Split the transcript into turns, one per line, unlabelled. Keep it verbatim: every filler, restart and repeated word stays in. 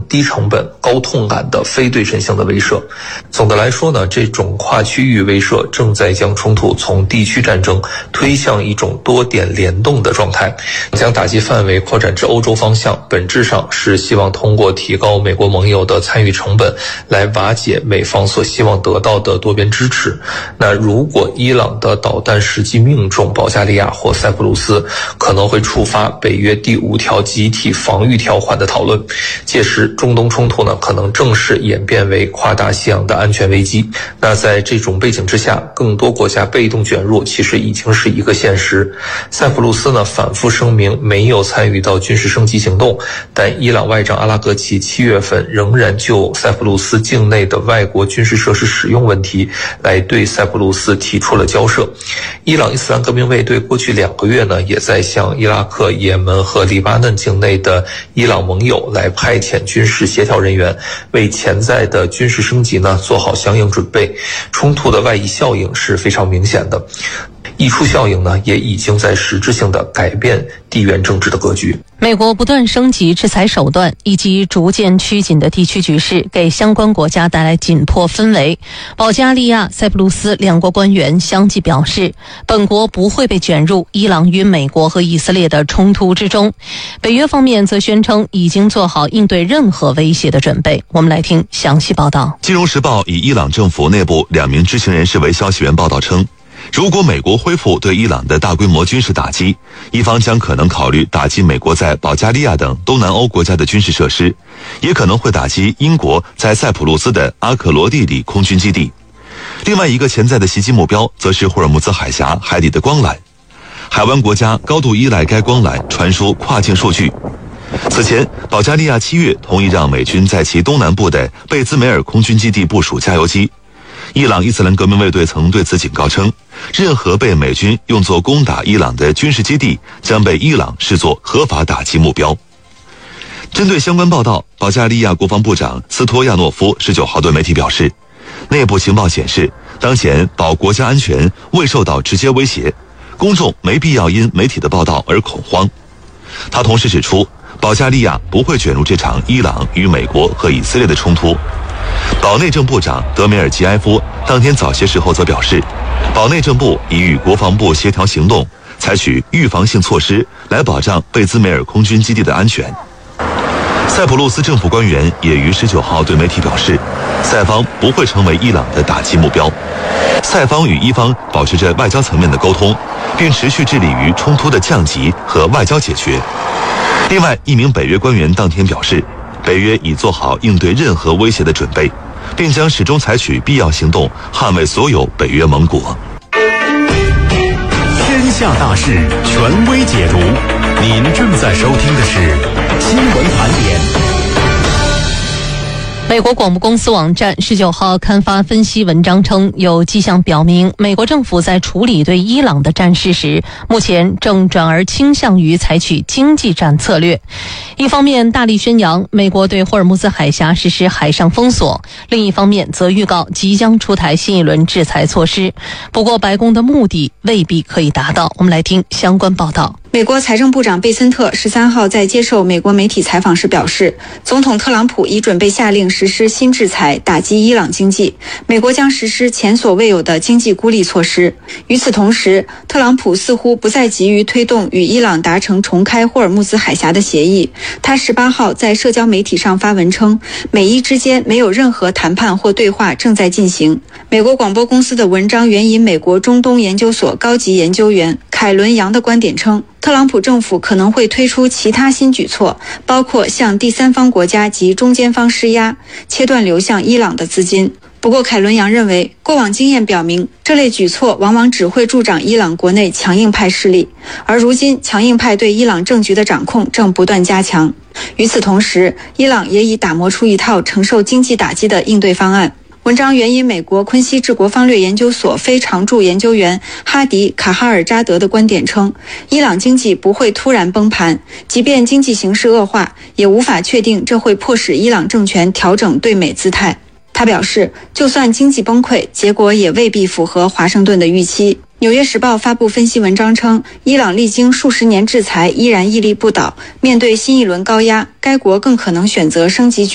低成本、高痛感的非对称性的威慑。总的来说呢，这种跨区域威慑正在将冲突从地区战争推向一种多点联动的状态，将打击范围扩展至欧洲方向，本质上是希望通过提高美国盟友的参与成本来瓦解美方所希望得到的多边支持。那如果伊朗的导弹实际命中保加利亚或塞浦路斯，可能会触发北约第五条集体防御条款的讨论，届时中东冲突呢可能正式演变为跨大西洋的安全危机。那在这种背景之下，更多国家被动卷入其实已经是一个现实。塞浦路斯呢反复声明没有参与到军事升级行动，但伊朗外长阿拉格齐七月份仍然就塞浦路斯境内的外国军事设施使用问题来对塞浦路斯提出了交涉。伊朗伊斯兰革命卫队过去两个月呢也在向伊拉克、也门和黎巴嫩境内的伊朗盟友来派遣军事协调人员，为潜在的军事升级呢做好相应准备。冲突的外溢效应是非常明显的，溢出效应呢也已经在实质性的改变地缘政治的格局。
美国不断升级制裁手段以及逐渐趋紧的地区局势，给相关国家带来紧迫氛围。保加利亚、塞浦路斯两国官员相继表示，本国不会被卷入伊朗与美国和以色列的冲突之中。北约方面则宣称已经做好应对任何威胁的准备。我们来听详细报道。
金融时报以伊朗政府内部两名知情人士为消息源报道称，如果美国恢复对伊朗的大规模军事打击，伊方将可能考虑打击美国在保加利亚等东南欧国家的军事设施，也可能会打击英国在塞浦路斯的阿克罗蒂里空军基地。另外一个潜在的袭击目标则是霍尔木兹海峡海底的光缆，海湾国家高度依赖该光缆传输跨境数据。此前，保加利亚七月同意让美军在其东南部的贝兹梅尔空军基地部署加油机。伊朗伊斯兰革命卫队曾对此警告称，任何被美军用作攻打伊朗的军事基地将被伊朗视作合法打击目标。针对相关报道，保加利亚国防部长斯托亚诺夫十九号对媒体表示，内部情报显示，当前保国家安全未受到直接威胁，公众没必要因媒体的报道而恐慌。他同时指出，保加利亚不会卷入这场伊朗与美国和以色列的冲突。保内政部长德梅尔吉埃夫当天早些时候则表示，保内政部已与国防部协调行动，采取预防性措施来保障贝兹梅尔空军基地的安全。塞浦路斯政府官员也于十九号对媒体表示，塞方不会成为伊朗的打击目标。塞方与伊方保持着外交层面的沟通，并持续致力于冲突的降级和外交解决。另外，一名北约官员当天表示，北约已做好应对任何威胁的准备，并将始终采取必要行动捍卫所有北约盟国。
天下大事，权威解读。您正在收听的是新闻盘点。
美国广播公司网站十九号刊发分析文章称，有迹象表明，美国政府在处理对伊朗的战事时，目前正转而倾向于采取经济战策略。一方面大力宣扬美国对霍尔木兹海峡实施海上封锁，另一方面则预告即将出台新一轮制裁措施。不过，白宫的目的未必可以达到。我们来听相关报道。
美国财政部长贝森特十三号在接受美国媒体采访时表示，总统特朗普已准备下令实施新制裁，打击伊朗经济。美国将实施前所未有的经济孤立措施。与此同时，特朗普似乎不再急于推动与伊朗达成重开霍尔木兹海峡的协议。他十八号在社交媒体上发文称，美伊之间没有任何谈判或对话正在进行。美国广播公司的文章援引美国中东研究所高级研究员凯伦·杨的观点称，特朗普政府可能会推出其他新举措，包括向第三方国家及中间方施压，切断流向伊朗的资金。不过凯伦杨认为，过往经验表明，这类举措往往只会助长伊朗国内强硬派势力，而如今强硬派对伊朗政局的掌控正不断加强。与此同时，伊朗也已打磨出一套承受经济打击的应对方案。文章援引美国昆西治国方略研究所非常驻研究员哈迪·卡哈尔扎德的观点称，伊朗经济不会突然崩盘，即便经济形势恶化，也无法确定这会迫使伊朗政权调整对美姿态。他表示，就算经济崩溃，结果也未必符合华盛顿的预期。纽约时报发布分析文章称，伊朗历经数十年制裁依然屹立不倒，面对新一轮高压，该国更可能选择升级